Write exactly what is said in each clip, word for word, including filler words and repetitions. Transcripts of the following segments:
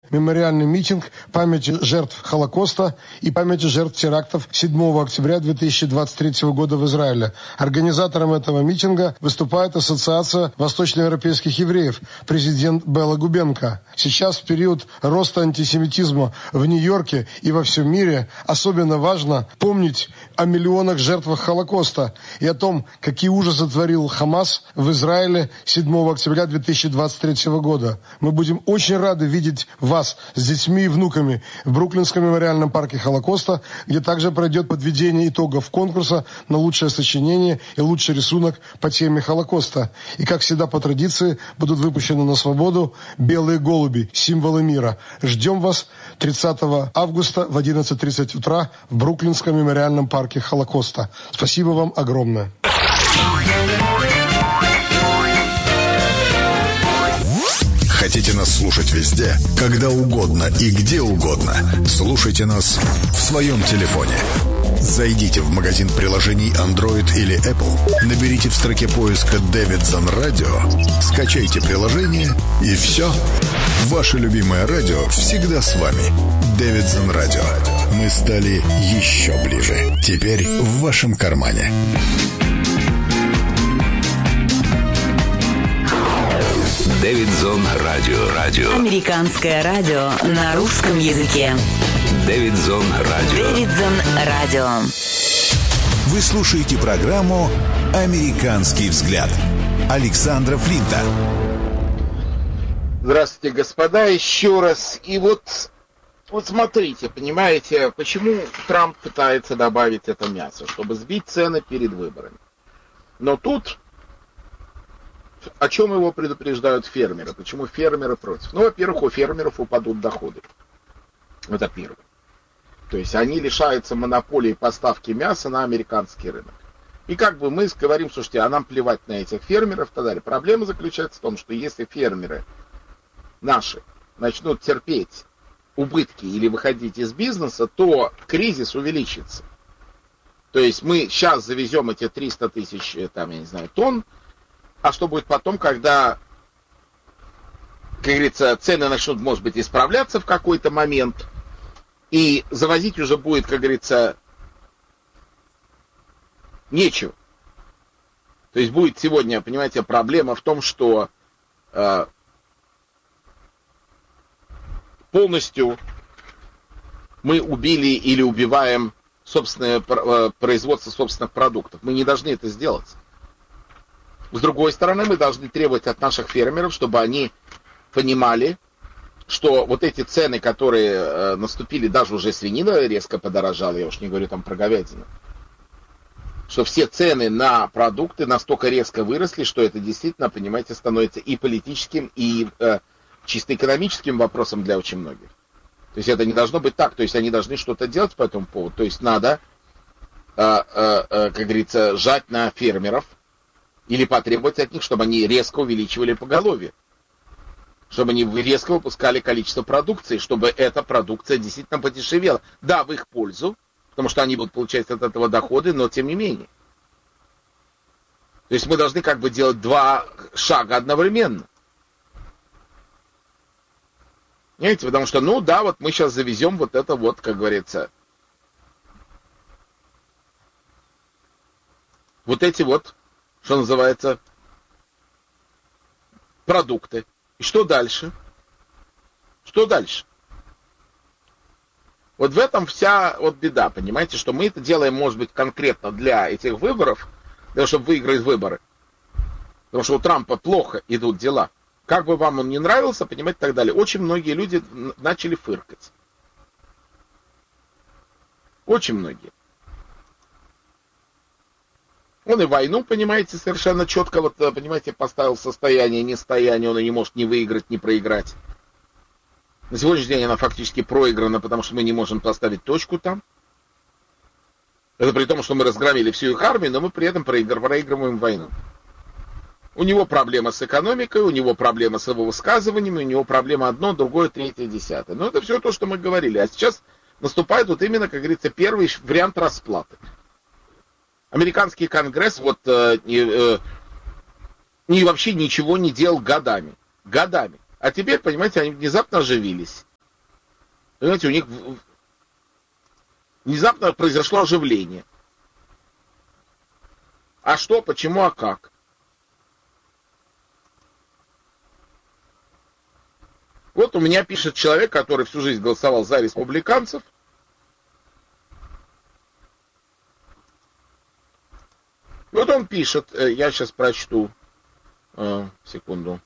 мемориальный митинг памяти жертв Холокоста и памяти жертв терактов седьмого октября две тысячи двадцать третьего года в Израиле. Организатором этого митинга выступает Ассоциация восточноевропейских евреев, президент Белла Губенко. Сейчас, в период роста антисемитизма в Нью-Йорке и во всем мире, особенно важно помнить о миллионах жертвах Холокоста и о том, какие ужасы творил Хамас в Израиле седьмого октября две тысячи двадцать третьего года. Мы будем очень рады видеть вас с детьми и внуками в Бруклинском мемориальном парке Холокоста, где также пройдет подведение итогов конкурса на лучшее сочинение и лучший рисунок по теме Холокоста. И, как всегда, по традиции, будут выпущены на свободу белые голуби, символы мира. Ждем вас тридцатого августа в одиннадцать тридцать утра в Бруклинском мемориальном парке Холокоста. Спасибо вам огромное. Хотите нас слушать везде, когда угодно и где угодно? Слушайте нас в своем телефоне. Зайдите в магазин приложений Android или Apple, наберите в строке поиска Davidson Radio, скачайте приложение и все. Ваше любимое радио всегда с вами. Davidson Radio. Мы стали еще ближе. Теперь в вашем кармане. Davidson Radio. Радио. Американское радио на русском языке. Davidson Radio. Davidson Radio. Вы слушаете программу «Американский взгляд» Александра Флинта. Здравствуйте, господа, еще раз. И вот, вот смотрите, понимаете, почему Трамп пытается добавить это мясо, чтобы сбить цены перед выборами. Но тут... О чем его предупреждают фермеры? Почему фермеры против? Ну, во-первых, у фермеров упадут доходы. Это первое. То есть они лишаются монополии поставки мяса на американский рынок. И как бы мы говорим, слушайте, а нам плевать на этих фермеров и так далее. Проблема заключается в том, что если фермеры наши начнут терпеть убытки или выходить из бизнеса, то кризис увеличится. То есть мы сейчас завезем эти триста тысяч, там, я не знаю, тонн, а что будет потом, когда, как говорится, цены начнут, может быть, исправляться в какой-то момент, и завозить уже будет, как говорится, нечего. То есть будет сегодня, понимаете, проблема в том, что э, полностью мы убили или убиваем собственное э, производство собственных продуктов. Мы не должны это сделать. С другой стороны, мы должны требовать от наших фермеров, чтобы они понимали, что вот эти цены, которые э, наступили, даже уже свинина резко подорожала, я уж не говорю там про говядину, что все цены на продукты настолько резко выросли, что это действительно, понимаете, становится и политическим, и э, чисто экономическим вопросом для очень многих. То есть это не должно быть так, то есть они должны что-то делать по этому поводу, то есть надо, э, э, э, как говорится, жать на фермеров, или потребовать от них, чтобы они резко увеличивали поголовье. Чтобы они резко выпускали количество продукции, чтобы эта продукция действительно подешевела. Да, в их пользу, потому что они будут получать от этого доходы, но тем не менее. То есть мы должны как бы делать два шага одновременно. Понимаете, потому что, ну да, вот мы сейчас завезем вот это вот, как говорится, вот эти вот, что называется, продукты. И что дальше? Что дальше? Вот в этом вся вот беда, понимаете, что мы это делаем, может быть, конкретно для этих выборов, для того, чтобы выиграть выборы. Потому что у Трампа плохо идут дела. Как бы вам он не нравился, понимаете, и так далее. Очень многие люди начали фыркать. Очень многие. Он и войну, понимаете, совершенно четко, вот, понимаете, поставил состояние, нестояние, он и не может ни выиграть, ни проиграть. На сегодняшний день она фактически проиграна, потому что мы не можем поставить точку там. Это при том, что мы разгромили всю их армию, но мы при этом проигрываем войну. У него проблема с экономикой, у него проблема с его высказываниями, у него проблема одно, другое, третье, десятое. Но это все то, что мы говорили. А сейчас наступает вот именно, как говорится, первый вариант расплаты. Американский конгресс вот э, э, и вообще ничего не делал годами. Годами. А теперь, понимаете, они внезапно оживились. Понимаете, у них внезапно произошло оживление. А что, почему, а как? Вот у меня пишет человек, который всю жизнь голосовал за республиканцев. Вот он пишет, я сейчас прочту, э, секунду.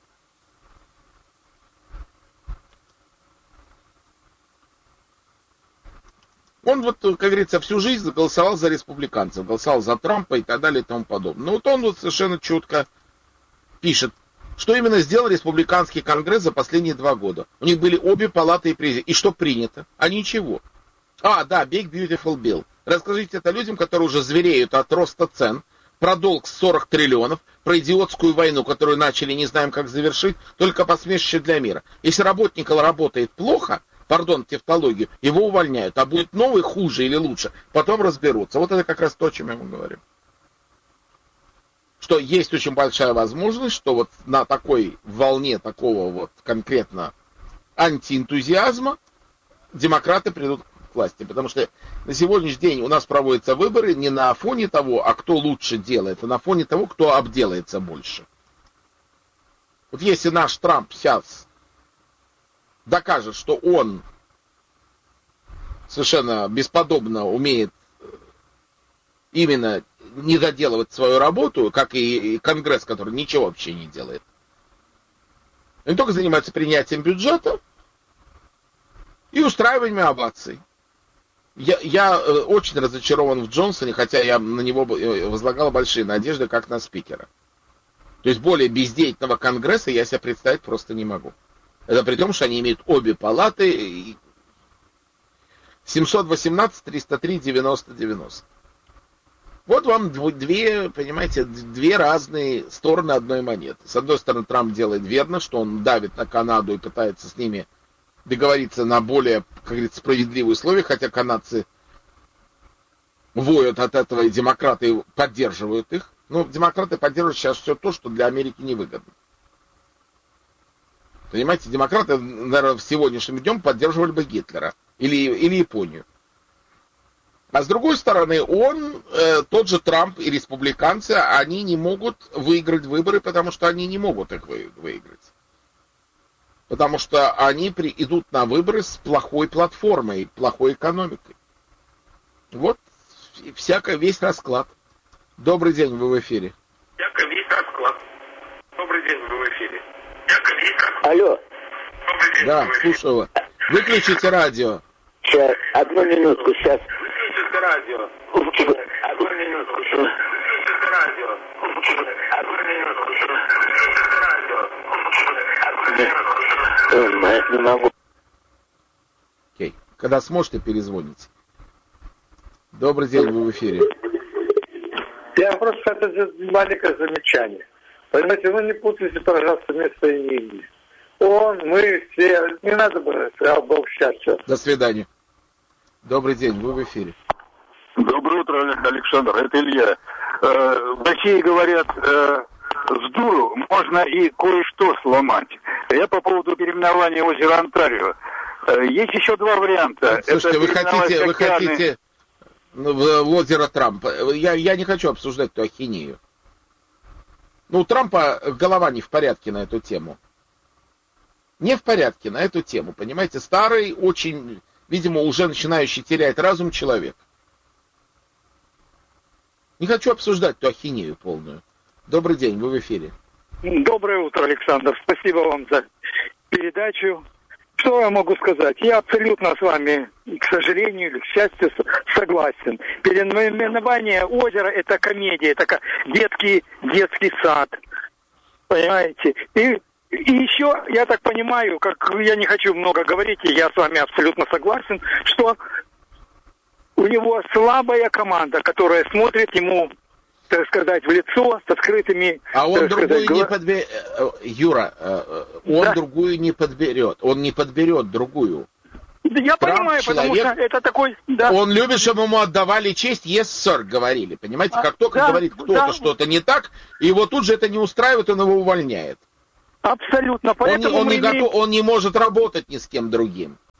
Он вот, как говорится, всю жизнь голосовал за республиканцев, голосовал за Трампа и так далее и тому подобное. Но вот он вот совершенно четко пишет, что именно сделал республиканский конгресс за последние два года. У них были обе палаты и президент. И что принято? А ничего. А, да, Big Beautiful Bill. Расскажите это людям, которые уже звереют от роста цен, про долг сорок триллионов, про идиотскую войну, которую начали, не знаем как завершить, только посмешище для мира. Если работник работает плохо, пардон, тавтологию, его увольняют, а будет новый хуже или лучше, потом разберутся. Вот это как раз то, о чем я вам говорю. Что есть очень большая возможность, что вот на такой волне такого вот конкретно антиэнтузиазма демократы придут к власти. Потому что на сегодняшний день у нас проводятся выборы не на фоне того, а кто лучше делает, а на фоне того, кто обделается больше. Вот если наш Трамп сейчас докажет, что он совершенно бесподобно умеет именно не доделывать свою работу, как и Конгресс, который ничего вообще не делает. Он только занимается принятием бюджета и устраиванием оваций. Я, я очень разочарован в Джонсоне, хотя я на него возлагал большие надежды, как на спикера. То есть более бездеятельного Конгресса я себе представить просто не могу. Это при том, что они имеют обе палаты. семьсот восемнадцать триста три девяносто девяносто. Вот вам две, понимаете, две разные стороны одной монеты. С одной стороны, Трамп делает верно, что он давит на Канаду и пытается с ними договориться на более, как говорится, справедливые условия, хотя канадцы воют от этого, и демократы поддерживают их. Но демократы поддерживают сейчас все то, что для Америки невыгодно. Понимаете, демократы, наверное, в сегодняшнем днем поддерживали бы Гитлера или, или Японию. А с другой стороны, он, э, тот же Трамп и республиканцы, они не могут выиграть выборы, потому что они не могут их вы, выиграть. Потому что они при, идут на выборы с плохой платформой, плохой экономикой. Вот всякий весь расклад. Добрый день, вы в эфире. Всякий весь расклад. Добрый день, вы в эфире. Алло. Да, слушаю вас. Выключите радио. Сейчас, одну минутку, сейчас. Выключите радио. Одну минутку, сейчас. Выключите радио. Одну минутку, сейчас. Одну минутку. Не могу. Окей. Когда сможете, перезвоните. Добрый день, вы в эфире. Я просто хочу сделать маленькое замечание. Понимаете, ну не путайте, пожалуйста, место и имени. Он, мы, все. Не надо было обобщать все. До свидания. Добрый день, вы в эфире. Доброе утро, Александр, это Илья. В России говорят, с дуру можно и кое-что сломать. Я по поводу переименования озера Онтарио. Есть еще два варианта. Слушайте, это вы хотите, вы океаны... хотите в озеро Трампа. Я, я не хочу обсуждать эту ахинею. Ну, у Трампа голова не в порядке на эту тему. Не в порядке на эту тему, понимаете? Старый, очень, видимо, уже начинающий терять разум человек. Не хочу обсуждать эту ахинею полную. Добрый день, вы в эфире. Доброе утро, Александр. Спасибо вам за передачу. Что я могу сказать? Я абсолютно с вами, к сожалению или к счастью, согласен. Переименование озера – это комедия, это детский, детский сад. Понимаете? И, и еще, я так понимаю, как я не хочу много говорить, и я с вами абсолютно согласен, что у него слабая команда, которая смотрит ему, так сказать, в лицо со скрытыми... А он другую сказать, не гла... подберет. Юра, он да. другую не подберет. Он не подберет другую. Да я Трамп понимаю, человек, потому что это такой... Да. Он любит, чтобы ему отдавали честь, yes, sir, говорили. Понимаете, как только да, говорит кто-то да. что-то не так, и его тут же это не устраивает, он его увольняет. Абсолютно. Он, он, не имеем... готов, он не может работать ни с кем другим.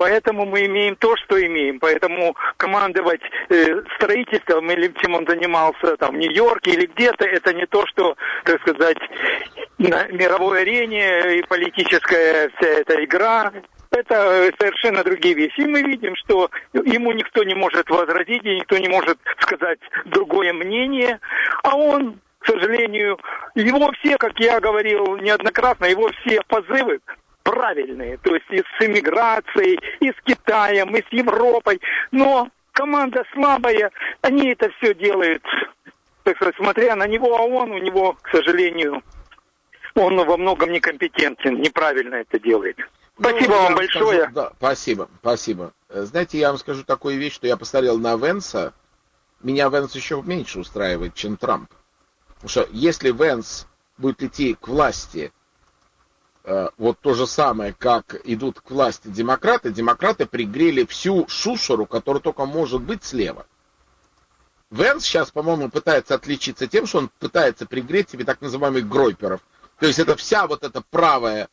Поэтому мы имеем то, что имеем. Поэтому командовать э, строительством или чем он занимался там в Нью-Йорке или где-то, это не то, что, так сказать, на мировой арене и политическая вся эта игра. Это совершенно другие вещи. И мы видим, что ему никто не может возразить, и никто не может сказать другое мнение. А он, к сожалению, его все, как я говорил неоднократно, его все позывы правильные, то есть и с иммиграцией, и с Китаем, и с Европой, но команда слабая, они это все делают, так сказать, смотря на него, а он у него, к сожалению, он во многом некомпетентен, неправильно это делает. Спасибо ну, вам большое. Скажу, да, спасибо, спасибо. Знаете, я вам скажу такую вещь, что я посмотрел на Венса, меня Венс еще меньше устраивает, чем Трамп. Потому что если Венс будет идти к власти, вот то же самое, как идут к власти демократы, демократы пригрели всю шушеру, которая только может быть слева. Венс сейчас, по-моему, пытается отличиться тем, что он пытается пригреть себе так называемых гройперов. То есть это вся вот эта правая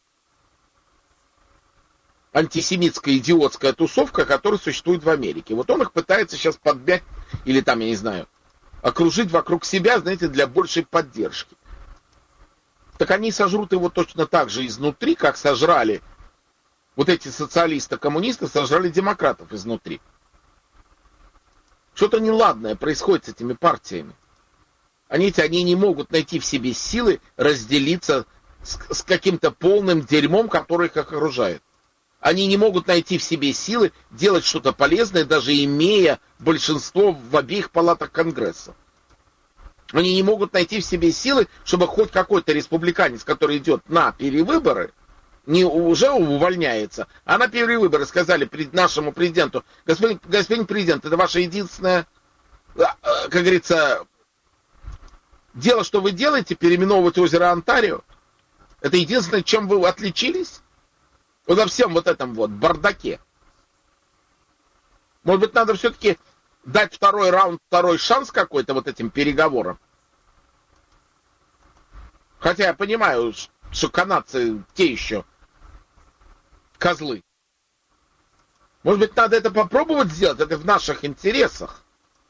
антисемитская идиотская тусовка, которая существует в Америке. Вот он их пытается сейчас подбять, или там, я не знаю, окружить вокруг себя, знаете, для большей поддержки. Так они сожрут его точно так же изнутри, как сожрали вот эти социалисты-коммунисты, сожрали демократов изнутри. Что-то неладное происходит с этими партиями. Они, они не могут найти в себе силы разделиться с, с каким-то полным дерьмом, который их окружает. Они не могут найти в себе силы делать что-то полезное, даже имея большинство в обеих палатах Конгресса. Они не могут найти в себе силы, чтобы хоть какой-то республиканец, который идет на перевыборы, не уже увольняется, а на перевыборы сказали нашему президенту: господин, господин президент, это ваше единственное, как говорится, дело, что вы делаете, переименовывать озеро Онтарио. Это единственное, чем вы отличились вот во всем вот этом вот бардаке. Может быть, надо все-таки дать второй раунд, второй шанс какой-то вот этим переговорам. Хотя я понимаю, что канадцы те еще козлы. Может быть, надо это попробовать сделать, это в наших интересах.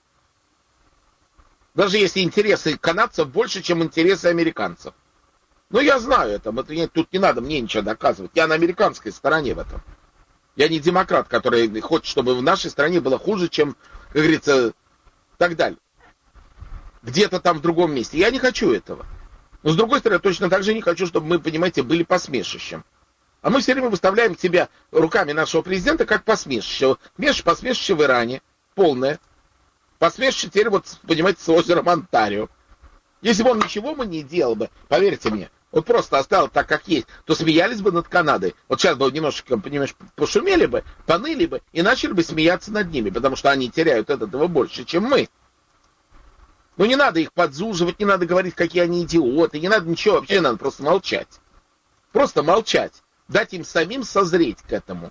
Даже если интересы канадцев больше, чем интересы американцев. Ну, я знаю это, тут не надо мне ничего доказывать. Я на американской стороне в этом. Я не демократ, который хочет, чтобы в нашей стране было хуже, чем, как говорится, так далее. Где-то там в другом месте. Я не хочу этого. Но, с другой стороны, я точно так же не хочу, чтобы мы, понимаете, были посмешищем. А мы все время выставляем себя руками нашего президента как посмешище. Посмешище в Иране, полное. Посмешище теперь, вот, понимаете, с озером Онтарио. Если бы он ничего бы не делал бы, поверьте мне, вот просто оставил так, как есть, то смеялись бы над Канадой. Вот сейчас бы немножечко, понимаешь, пошумели бы, поныли бы и начали бы смеяться над ними, потому что они теряют от этого больше, чем мы. Ну, не надо их подзуживать, не надо говорить, какие они идиоты, не надо ничего, вообще надо просто молчать. Просто молчать. Дать им самим созреть к этому.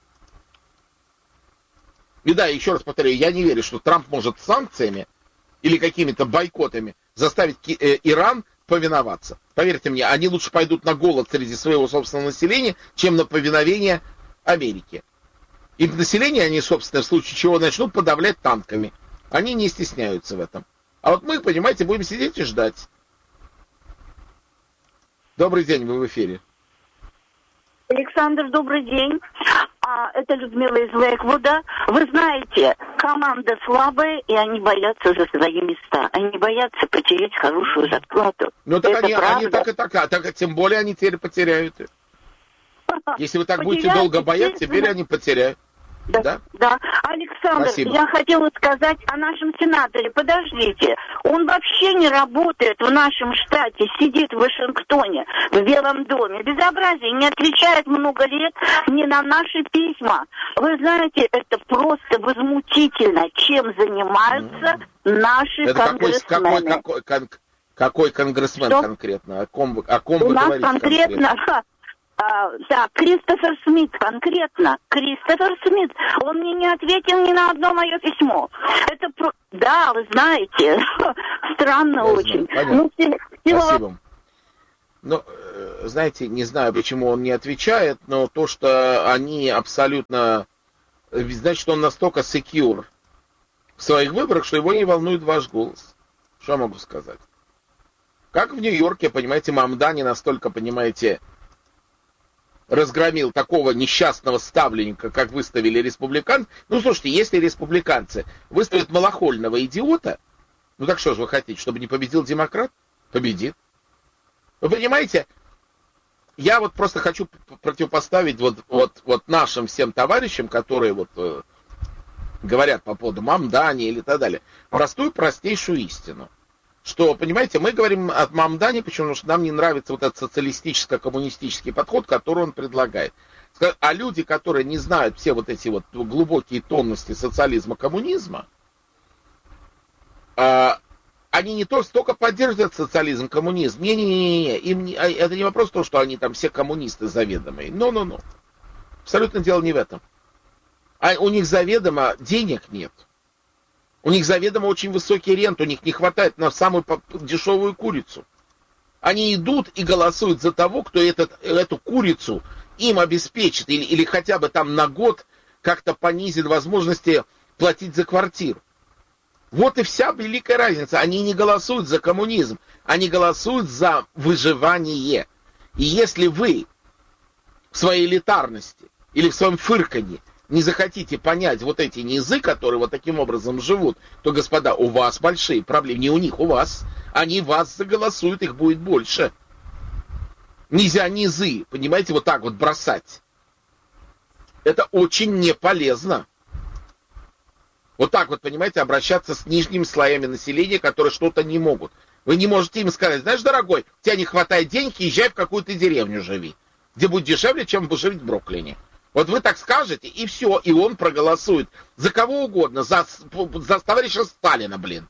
И да, еще раз повторяю, я не верю, что Трамп может санкциями или какими-то бойкотами заставить э, Иран повиноваться. Поверьте мне, они лучше пойдут на голод среди своего собственного населения, чем на повиновение Америке. И население они, собственно, в случае чего начнут подавлять танками. Они не стесняются в этом. А вот мы, понимаете, будем сидеть и ждать. Добрый день, вы в эфире. Александр, добрый день. А, это Людмила из Лэквуда. Вы знаете, команда слабая, и они боятся за свои места. Они боятся потерять хорошую зарплату. Ну так это они, они так и так, а так, тем более они теперь потеряют. Если вы так будете долго бояться, теперь они потеряют. Да, да. да. Александр, Спасибо. Я хотела сказать о нашем сенаторе. Подождите, он вообще не работает в нашем штате, сидит в Вашингтоне, в Белом доме. Безобразие, не отвечает много лет ни на наши письма. Вы знаете, это просто возмутительно, чем занимаются mm. наши это конгрессмены. Какой, какой, какой, какой конгрессмен Что? конкретно? О ком, о ком У вы нас говорите конкретно... конкретно? А, да, Кристофер Смит, конкретно. Кристофер Смит. Он мне не ответил ни на одно мое письмо. Это про... Да, вы знаете. Странно Я очень. Ну, всего... Спасибо. Ну, знаете, не знаю, почему он не отвечает, но то, что они абсолютно значит, он настолько секьюр в своих выборах, что его не волнует ваш голос. Что я могу сказать? Как в Нью-Йорке, понимаете, Мамдани настолько, понимаете, разгромил такого несчастного ставленника, как выставили республиканцы. Ну, слушайте, если республиканцы выставят малохольного идиота, ну так что же вы хотите, чтобы не победил демократ? Победит. Вы понимаете, я вот просто хочу противопоставить вот, вот, вот нашим всем товарищам, которые вот э, говорят по поводу Мамдани или так далее, простую, простейшую истину. Что, понимаете, мы говорим от Мамдани, почему что нам не нравится вот этот социалистическо-коммунистический подход, который он предлагает. А люди, которые не знают все вот эти вот глубокие тонности социализма, коммунизма, они не то столько поддерживают социализм, коммунизм. Не-не-не, им не, это не вопрос того, что они там все коммунисты заведомые. Ну-ну-ну. Абсолютно дело не в этом. А у них заведомо денег нет. У них заведомо очень высокий рент, у них не хватает на самую дешевую курицу. Они идут и голосуют за того, кто этот, эту курицу им обеспечит, или, или хотя бы там на год как-то понизит возможности платить за квартиру. Вот и вся великая разница. Они не голосуют за коммунизм, они голосуют за выживание. И если вы в своей элитарности или в своем фырканье не захотите понять вот эти низы, которые вот таким образом живут, то, господа, у вас большие проблемы. Не у них, у вас. Они вас заголосуют, их будет больше. Нельзя низы, понимаете, вот так вот бросать. Это очень не полезно. Вот так вот, понимаете, обращаться с нижними слоями населения, которые что-то не могут. Вы не можете им сказать: знаешь, дорогой, у тебя не хватает денег, езжай в какую-то деревню живи, где будет дешевле, чем жить в Бруклине. Вот вы так скажете, и все, и он проголосует за кого угодно, за, за товарища Сталина, блин.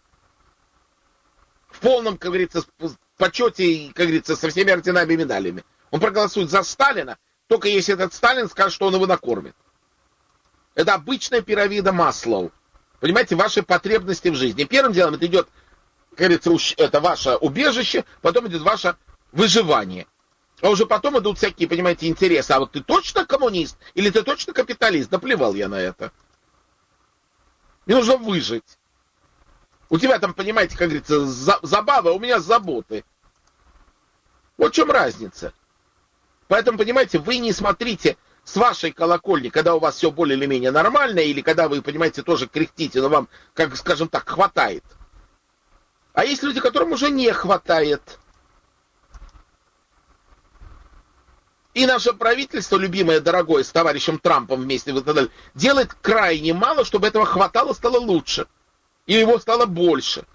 В полном, как говорится, почете, как говорится, со всеми орденами и медалями. Он проголосует за Сталина, только если этот Сталин скажет, что он его накормит. Это обычная пирамида Маслоу. Понимаете, ваши потребности в жизни. Первым делом это идет, как говорится, это ваше убежище, потом идет ваше выживание. А уже потом идут всякие, понимаете, интересы. А вот ты точно коммунист? Или ты точно капиталист? Да плевал я на это. Мне нужно выжить. У тебя там, понимаете, как говорится, за, забава, у меня заботы. Вот в чем разница. Поэтому, понимаете, вы не смотрите с вашей колокольни, когда у вас все более или менее нормально, или когда вы, понимаете, тоже кряхтите, но вам, как, скажем так, хватает. А есть люди, которым уже не хватает. И наше правительство, любимое, дорогое, с товарищем Трампом вместе, делает крайне мало, чтобы этого хватало, стало лучше. И его стало больше.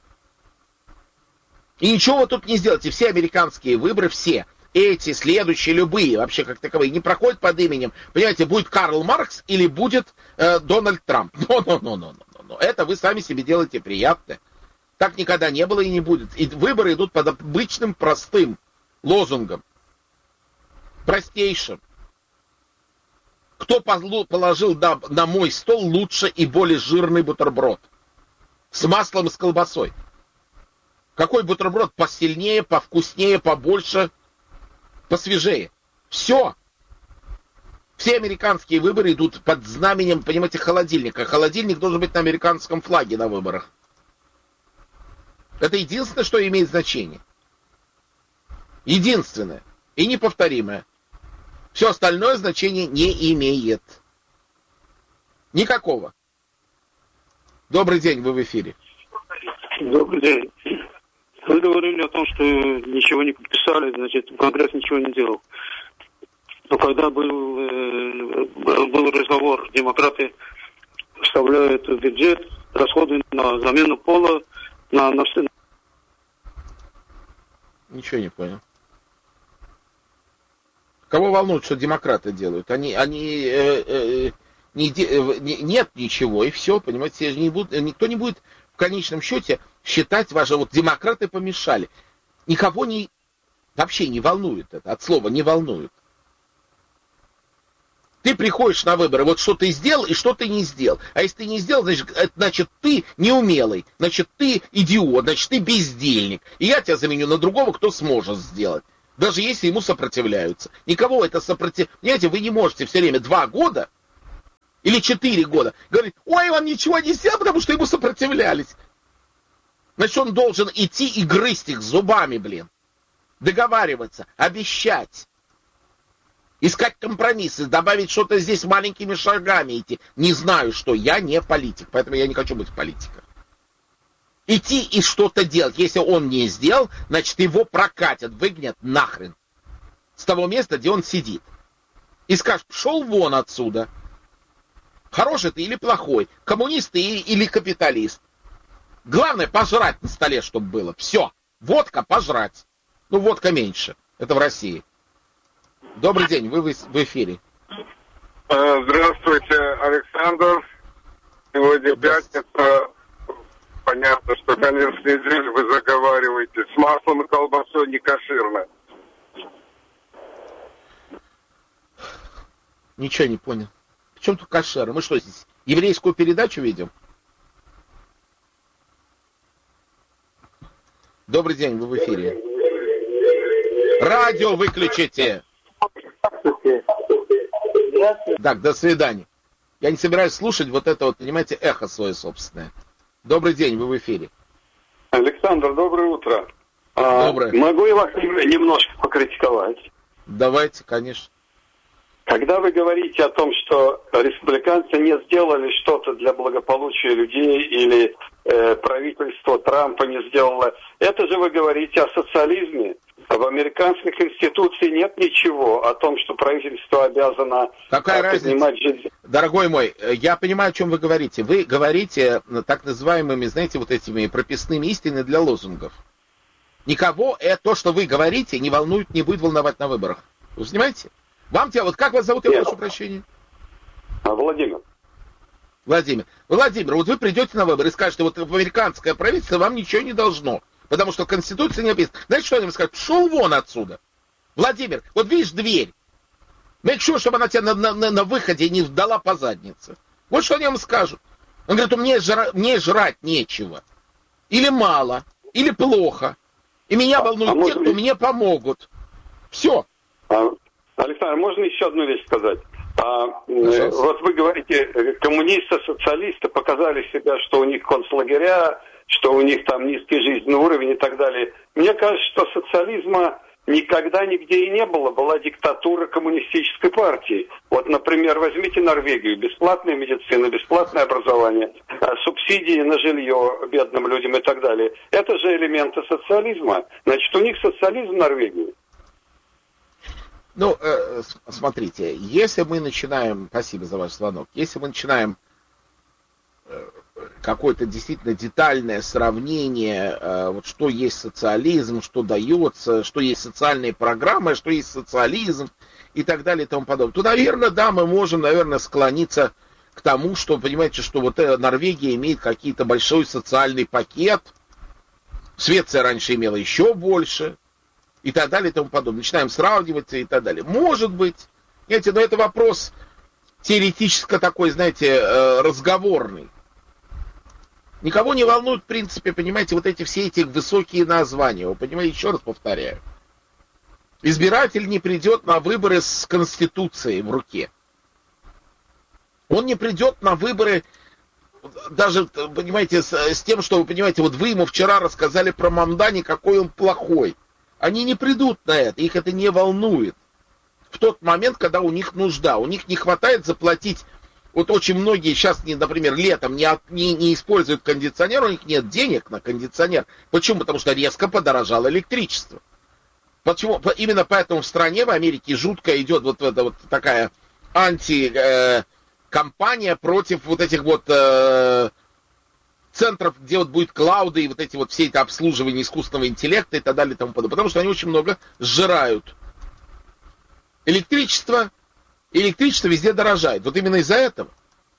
И ничего вы тут не сделаете. Все американские выборы, все, эти, следующие, любые, вообще как таковые, не проходят под именем. Понимаете, будет Карл Маркс или будет э, Дональд Трамп. Но-но-но-но-но. Это вы сами себе делаете приятно. Так никогда не было и не будет. И выборы идут под обычным, простым лозунгом. Простейшим. Кто положил на, на мой стол лучше и более жирный бутерброд? С маслом и с колбасой. Какой бутерброд посильнее, повкуснее, побольше, посвежее? Все. Все американские выборы идут под знаменем, понимаете, холодильника. Холодильник должен быть на американском флаге на выборах. Это единственное, что имеет значение. Единственное. И неповторимое. Все остальное значение не имеет. Никакого. Добрый день, вы в эфире. Добрый день. Вы говорили о том, что ничего не подписали, значит, Конгресс ничего не делал. Но когда был, э, был разговор, демократы вставляют в бюджет расходы на замену пола, на... на... Ничего не понял. Кого волнует, что демократы делают? Они, они э, э, не, не, нет ничего, и все, понимаете, не будут, никто не будет в конечном счете считать, ваши вот демократы помешали. Никого не, вообще не волнует это, от слова не волнует. Ты приходишь на выборы, вот что ты сделал и что ты не сделал. А если ты не сделал, значит, значит ты неумелый, значит ты идиот, значит ты бездельник. И я тебя заменю на другого, кто сможет сделать. Даже если ему сопротивляются. Никого это сопротивляется. Понимаете, вы не можете все время два года Или четыре года. Говорит, ой, он ничего не сделал, потому что ему сопротивлялись. Значит, он должен идти и грызть их зубами, блин. Договариваться, обещать. Искать компромиссы, добавить что-то здесь маленькими шагами идти. Не знаю, что. Я не политик, поэтому я не хочу быть политиком. Идти и что-то делать. Если он не сделал, значит, его прокатят, выгонят нахрен. С того места, где он сидит. И скажут, пошел вон отсюда. Хороший ты или плохой, коммунист ты или капиталист. Главное, пожрать на столе, чтобы было. Все. Водка, пожрать. Ну, водка меньше. Это в России. Добрый день, вы в эфире. Здравствуйте, Александр. Сегодня пятница. Понятно, что конец недели вы заговариваете. С маслом и колбасой не кошерно. Ничего не понял. В чем тут кошер? Мы что здесь, еврейскую передачу видим? Добрый день, вы в эфире. Радио выключите. Так, до свидания. Я не собираюсь слушать вот это вот, понимаете, эхо свое собственное. Добрый день, вы в эфире. Александр, доброе утро. Доброе. А, могу я вас немножко покритиковать? Давайте, конечно. Когда вы говорите о том, что республиканцы не сделали что-то для благополучия людей или э, правительство Трампа не сделало, это же вы говорите о социализме. В американской конституции нет ничего о том, что правительство обязано Какая поднимать разница? жизнь. Дорогой мой, я понимаю, о чем вы говорите. Вы говорите так называемыми, знаете, вот этими прописными истинами для лозунгов. Никого это, то, что вы говорите, не волнует, не будет волновать на выборах. Вы понимаете? Вам тебя, вот как вас зовут, я прошу прощения? Владимир. Владимир. Владимир, вот вы придете на выборы и скажете, вот американское правительство вам ничего не должно. Потому что в Конституции не написано. Знаете, что они вам скажут? Шел вон отсюда. Владимир, вот видишь дверь. Make sure, чтобы она тебя на, на, на выходе не дала по заднице. Вот что они вам скажут. Он говорит, мне, жра, мне жрать нечего. Или мало, или плохо. И меня волнуют а, а те, кто ли... мне помогут. Все. А, Александр, можно еще одну вещь сказать? А, вот вы говорите, коммунисты, социалисты показали себя, что у них концлагеря, что у них там низкий жизненный уровень и так далее. Мне кажется, что социализма никогда нигде и не было. Была диктатура коммунистической партии. Вот, например, возьмите Норвегию. Бесплатная медицина, бесплатное образование, субсидии на жилье бедным людям и так далее. Это же элементы социализма. Значит, у них социализм в Норвегии. Ну, э, смотрите, если мы начинаем, спасибо за ваш звонок, если мы начинаем э, какое-то действительно детальное сравнение, э, вот что есть социализм, что дается, что есть социальные программы, что есть социализм и так далее и тому подобное, то, наверное, да, мы можем, наверное, склониться к тому, что, понимаете, что вот Норвегия имеет какие-то большой социальный пакет, Швеция раньше имела еще больше, и так далее и тому подобное. Начинаем сравнивать и так далее. Может быть, знаете, но это вопрос теоретически такой, знаете, разговорный. Никого не волнует, в принципе, понимаете, вот эти все эти высокие названия. Вы понимаете, еще раз повторяю. Избиратель не придет на выборы с Конституцией в руке. Он не придет на выборы даже, понимаете, с, с тем, что, вы понимаете, вот вы ему вчера рассказали про Мамдани, какой он плохой. Они не придут на это, их это не волнует. В тот момент, когда у них нужда, у них не хватает заплатить. Вот очень многие сейчас, например, летом не, не, не используют кондиционер, у них нет денег на кондиционер. Почему? Потому что резко подорожало электричество. Почему? Именно поэтому в стране, в Америке, жутко идет вот эта вот такая антикомпания против вот этих вот э, центров, где вот будет клауды и вот эти вот все эти обслуживания искусственного интеллекта и так далее и тому подобное. Потому что они очень много сжирают. Электричество, электричество везде дорожает. Вот именно из-за этого.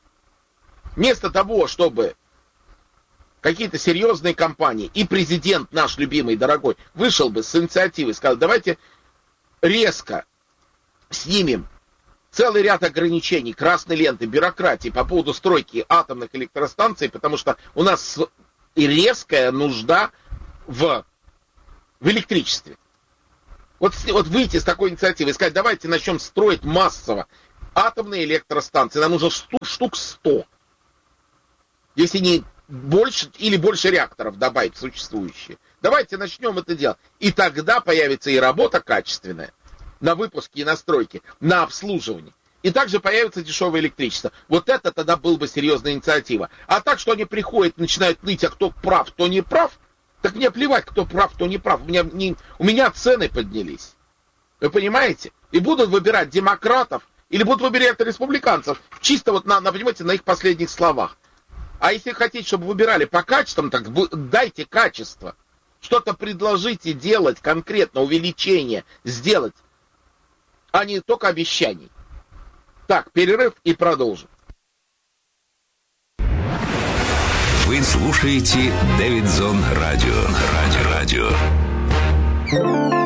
Вместо того, чтобы какие-то серьезные компании и президент наш любимый, дорогой, вышел бы с инициативой и сказал, давайте резко снимем целый ряд ограничений, красной ленты, бюрократии по поводу стройки атомных электростанций, потому что у нас резкая нужда в, в электричестве. Вот, вот выйти с такой инициативой и сказать, давайте начнем строить массово атомные электростанции. Нам нужно штук сто. Если не больше или больше реакторов добавить в существующие. Давайте начнем это делать. И тогда появится и работа качественная на выпуске и настройке, на обслуживании. И также появится дешевое электричество. Вот это тогда была бы серьезная инициатива. А так, что они приходят и начинают ныть, а кто прав, кто не прав, так мне плевать, кто прав, кто не прав. У меня, не, у меня цены поднялись. Вы понимаете? И будут выбирать демократов или будут выбирать республиканцев. Чисто вот, на, на, понимаете, на их последних словах. А если хотите, чтобы выбирали по качествам, так дайте качество. Что-то предложите делать конкретно, увеличение сделать, а не только обещаний. Так, перерыв и продолжим. Вы слушаете Дэвидзон Радио. Радио. Радио.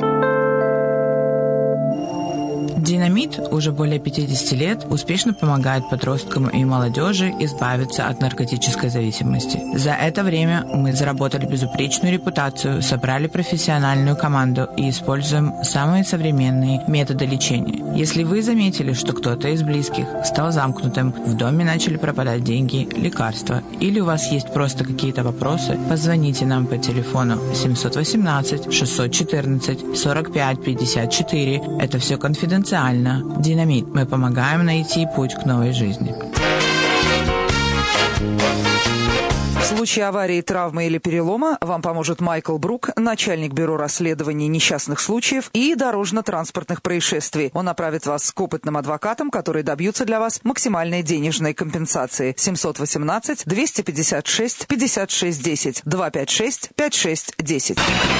Динамит уже более пятьдесят лет успешно помогает подросткам и молодежи избавиться от наркотической зависимости. За это время мы заработали безупречную репутацию, собрали профессиональную команду и используем самые современные методы лечения. Если вы заметили, что кто-то из близких стал замкнутым, в доме начали пропадать деньги, лекарства, или у вас есть просто какие-то вопросы, позвоните нам по телефону семь один восемь шесть один четыре сорок пять пятьдесят четыре. Это все конфиденциально. Динамит. Мы помогаем найти путь к новой жизни. В случае аварии, травмы или перелома вам поможет Майкл Брук, начальник бюро расследований несчастных случаев и дорожно-транспортных происшествий. Он направит вас к опытным адвокатам, которые добьются для вас максимальной денежной компенсации. семь один восемь два пять шесть пятьдесят шесть десять два пять шесть пять шесть десять.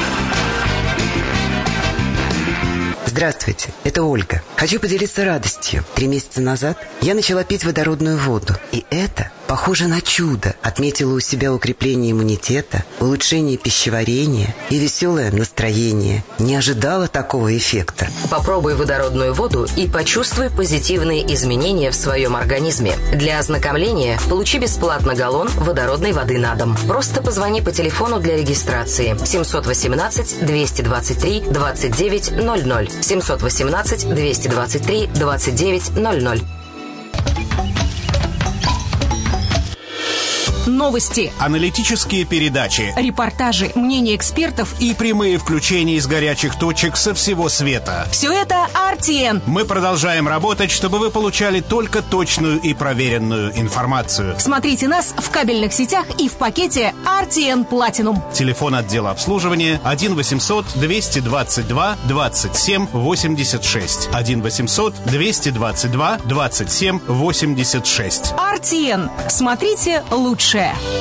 Здравствуйте, это Ольга. Хочу поделиться радостью. Три месяца назад я начала пить водородную воду. И это похоже на чудо. Отметила у себя укрепление иммунитета, улучшение пищеварения и веселое настроение. Не ожидала такого эффекта. Попробуй водородную воду и почувствуй позитивные изменения в своем организме. Для ознакомления получи бесплатно галлон водородной воды на дом. Просто позвони по телефону для регистрации семь один восемь два два три двадцать девять ноль ноль. семь один восемь два два три двадцать девять ноль ноль. Новости, аналитические передачи, репортажи, мнения экспертов и прямые включения из горячих точек со всего света. Все это ар ти эн. Мы продолжаем работать, чтобы вы получали только точную и проверенную информацию. Смотрите нас в кабельных сетях и в пакете ар ти эн Platinum. Телефон отдела обслуживания один восемьсот двести двадцать два двадцать семь восемьдесят шесть. один восемьсот двести двадцать два двадцать семь восемьдесят шесть. ар ти эн. Смотрите лучше.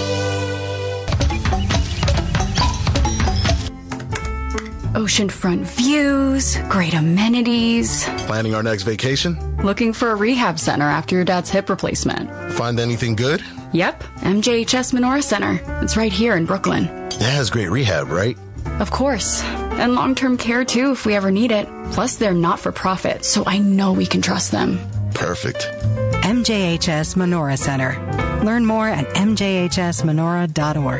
Oceanfront views, great amenities. Planning our next vacation? Looking for a rehab center after your dad's hip replacement. Find anything good? Yep, M J H S Menorah Center. It's right here in Brooklyn. It has great rehab, right? Of course. And long-term care too if we ever need it. Plus they're not-for-profit, so I know we can trust them. Perfect. M J H S Menorah Center. Learn more at m j h s menorah dot org.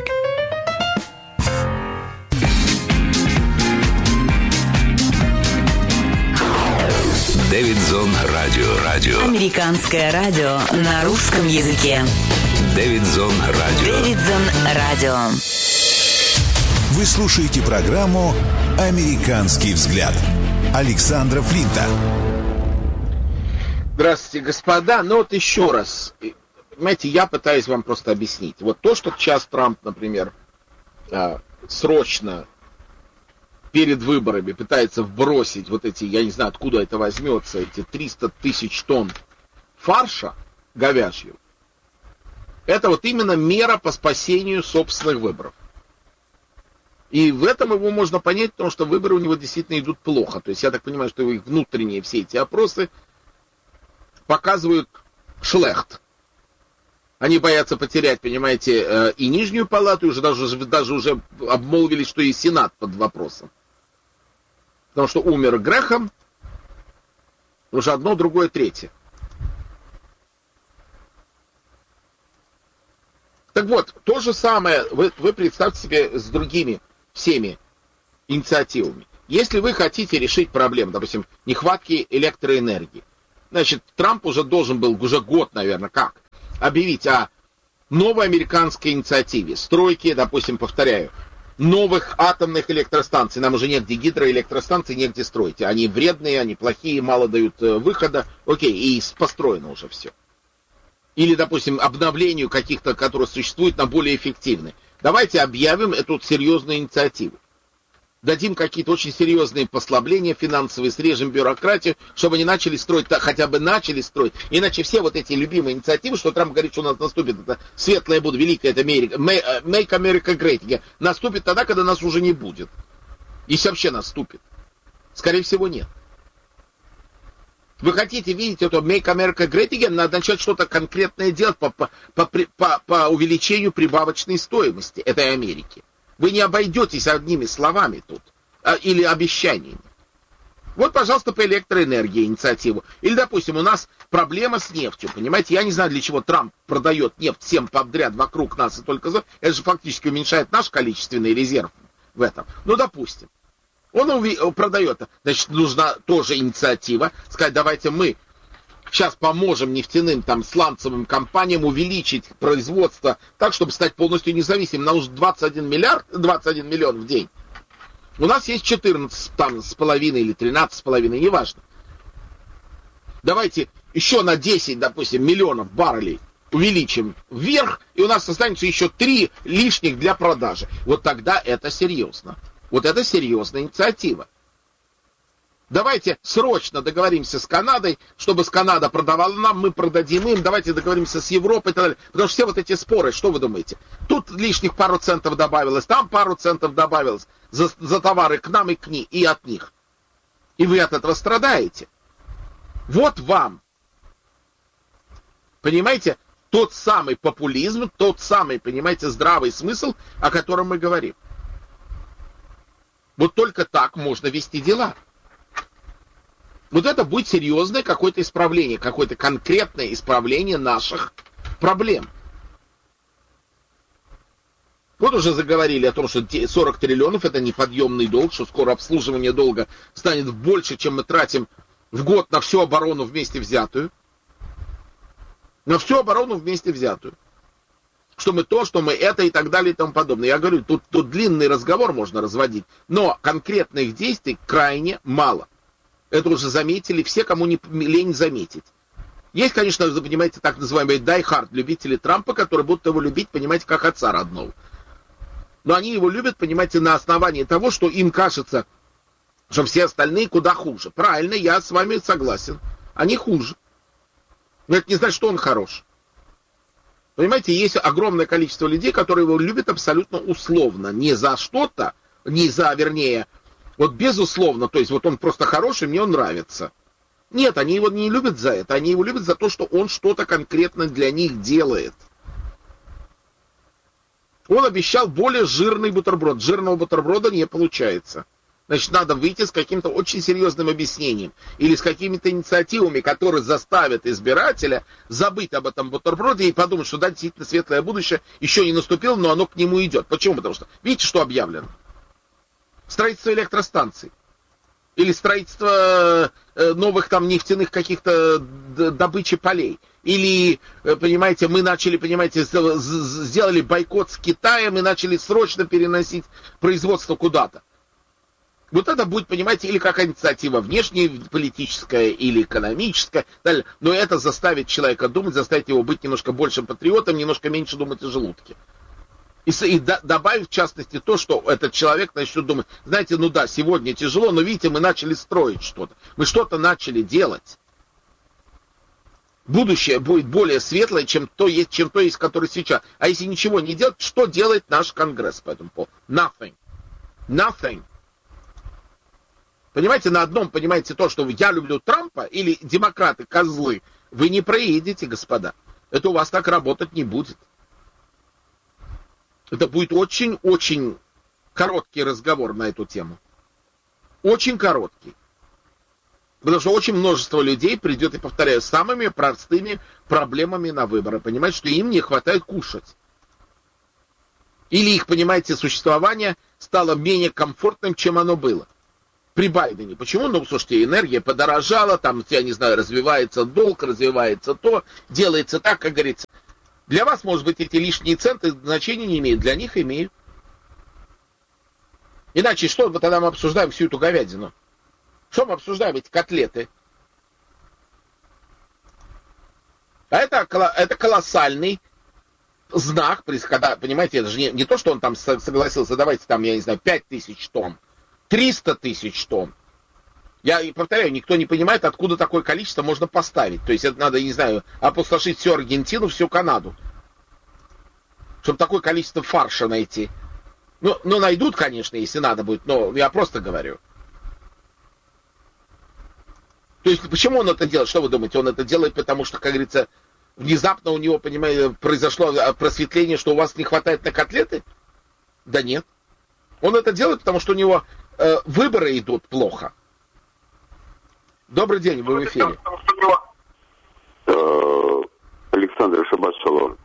Дэвидзон Радио. Радио. Американское радио на русском языке. Дэвидзон Радио. Дэвидзон Радио. Вы слушаете программу «Американский взгляд» Александра Флинта. Здравствуйте, господа. Ну вот еще раз. Понимаете, я пытаюсь вам просто объяснить. Вот то, что сейчас Трамп, например, срочно перед выборами пытается вбросить вот эти, я не знаю, откуда это возьмется, эти триста тысяч тонн фарша говяжьего, это вот именно мера по спасению собственных выборов. И в этом его можно понять, потому что выборы у него действительно идут плохо. То есть я так понимаю, что их внутренние все эти опросы показывают шлехт. Они боятся потерять, понимаете, и нижнюю палату, и уже даже, даже уже обмолвились, что и Сенат под вопросом. Потому что умер Грэхэм, уже одно, другое, третье. Так вот, то же самое вы, вы представьте себе с другими всеми инициативами. Если вы хотите решить проблему, допустим, нехватки электроэнергии, Значит, Трамп уже должен был, уже год, наверное, как, объявить о новой американской инициативе. Стройки, допустим, повторяю, новых атомных электростанций. Нам уже негде гидроэлектростанций, негде строить. Они вредные, они плохие, мало дают выхода. Окей, и построено уже все. Или, допустим, обновлению каких-то, которые существуют, на более эффективные. Давайте объявим эту серьезную инициативу. Дадим какие-то очень серьезные послабления финансовые, срежем бюрократию, чтобы они начали строить, хотя бы начали строить. Иначе все вот эти любимые инициативы, что Трамп говорит, что у нас наступит это светлое будущее, великое, это Америка, Make America Great, наступит тогда, когда нас уже не будет. Если вообще наступит. Скорее всего, нет. Вы хотите видеть это Make America Great Again, надо начать что-то конкретное делать по, по, по, по, по увеличению прибавочной стоимости этой Америки. Вы не обойдетесь одними словами тут, а, или обещаниями. Вот, пожалуйста, по электроэнергии инициативу. Или, допустим, у нас проблема с нефтью, понимаете? Я не знаю, для чего Трамп продает нефть всем подряд вокруг нас и только за... Это же фактически уменьшает наш количественный резерв в этом. Ну, допустим. Он ув... продает. Значит, нужна тоже инициатива. Сказать, давайте мы сейчас поможем нефтяным, там, сланцевым компаниям увеличить производство так, чтобы стать полностью независимым. Нам нужно двадцать один миллиард, двадцать один миллион в день. У нас есть четырнадцать там, с половиной или тринадцать с половиной, неважно. Давайте еще на десять, допустим, миллионов баррелей увеличим вверх, и у нас останется еще три лишних для продажи. Вот тогда это серьезно. Вот это серьезная инициатива. Давайте срочно договоримся с Канадой, чтобы с Канада продавала нам, мы продадим им, давайте договоримся с Европой и так далее. Потому что все вот эти споры, что вы думаете? Тут лишних пару центов добавилось, там пару центов добавилось за, за товары к нам и к ним, и от них. И вы от этого страдаете. Вот вам. Понимаете, тот самый популизм, тот самый, понимаете, здравый смысл, о котором мы говорим. Вот только так можно вести дела. Вот это будет серьезное какое-то исправление, какое-то конкретное исправление наших проблем. Вот уже заговорили о том, что сорок триллионов это неподъемный долг, что скоро обслуживание долга станет больше, чем мы тратим в год на всю оборону вместе взятую. На всю оборону вместе взятую. Что мы то, что мы это и так далее и тому подобное. Я говорю, тут, тут длинный разговор можно разводить, но конкретных действий крайне мало. Это уже заметили все, кому не лень заметить. Есть, конечно, вы понимаете, так называемые die hard любители Трампа, которые будут его любить, понимаете, как отца родного. Но они его любят, понимаете, на основании того, что им кажется, что все остальные куда хуже. Правильно, я с вами согласен. Они хуже. Но это не значит, что он хорош. Понимаете, есть огромное количество людей, которые его любят абсолютно условно. Не за что-то, не за, вернее, вот безусловно, то есть вот он просто хороший, мне он нравится. Нет, они его не любят за это, они его любят за то, что он что-то конкретно для них делает. Он обещал более жирный бутерброд. Жирного бутерброда не получается. Значит, надо выйти с каким-то очень серьезным объяснением или с какими-то инициативами, которые заставят избирателя забыть об этом бутерброде и подумать, что да, действительно светлое будущее еще не наступило, но оно к нему идет. Почему? Потому что, видите, что объявлено? Строительство электростанций. Или строительство новых там нефтяных каких-то добычи полей. Или, понимаете, мы начали, понимаете, сделали бойкот с Китаем и начали срочно переносить производство куда-то. Вот это будет, понимаете, или как инициатива внешнеполитическая, или экономическая, далее. Но это заставит человека думать, заставит его быть немножко большим патриотом, немножко меньше думать о желудке. И, и до, добавить, в частности, то, что этот человек начнет думать, знаете, ну да, сегодня тяжело, но видите, мы начали строить что-то. Мы что-то начали делать. Будущее будет более светлое, чем то есть, чем то есть, которое сейчас. А если ничего не делать, что делает наш Конгресс по этому поводу? Nothing. Nothing. Понимаете, на одном, понимаете, то, что я люблю Трампа или демократы, козлы, вы не проедете, господа. Это у вас так работать не будет. Это будет очень-очень короткий разговор на эту тему. Очень короткий. Потому что очень множество людей придет, и повторяю, с самыми простыми проблемами на выборы. Понимаете, что им не хватает кушать. Или их, понимаете, существование стало менее комфортным, чем оно было. при Байдене. Почему? Ну, слушайте, энергия подорожала, там, я не знаю, развивается долг, развивается то, делается так, как говорится. Для вас, может быть, эти лишние центы значения не имеют, для них имеют. Иначе что мы тогда мы обсуждаем всю эту говядину? Что мы обсуждаем, эти котлеты? А это, это колоссальный знак, когда, понимаете, это же не, не то, что он там согласился, давайте там, я не знаю, пять тысяч тонн, триста тысяч тонн. Я повторяю, никто не понимает, откуда такое количество можно поставить. То есть это надо, не знаю, опустошить всю Аргентину, всю Канаду, чтобы такое количество фарша найти. Ну, ну, найдут, конечно, если надо будет, но я просто говорю. То есть почему он это делает? Что вы думаете? Он это делает, потому что, как говорится, внезапно у него, понимаете, произошло просветление, что у вас не хватает на котлеты? Да нет. Он это делает, потому что у него э, выборы идут плохо. Добрый день, вы в эфире. Александр, шаббат шалом.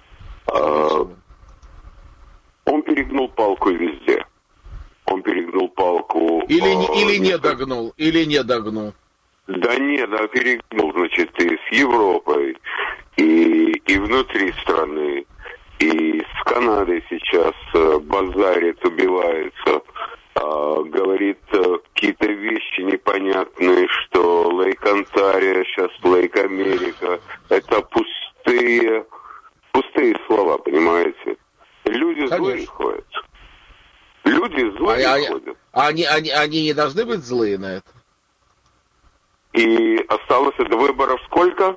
Он перегнул палку везде. Он перегнул палку... Или, или не догнул, или не догнул. Да нет, да, перегнул, значит, и с Европой, и, и внутри страны, и с Канадой сейчас базарит, убивается, а, говорит какие-то вещи непонятные, что Лейк Онтарио, сейчас Лейк Америка, это пустые, пустые слова, понимаете? Люди Конечно. Злые ходят. Люди злые а, ходят. А они, они, они не должны быть злые на это? И осталось до выборов сколько?